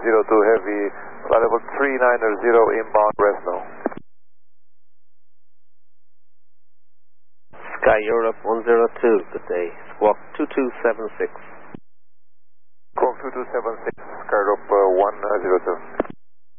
Heavy, level 390 inbound Fresno. Sky Europe 102, good day. Squawk 2276. Squawk 2276, Sky Europe 102.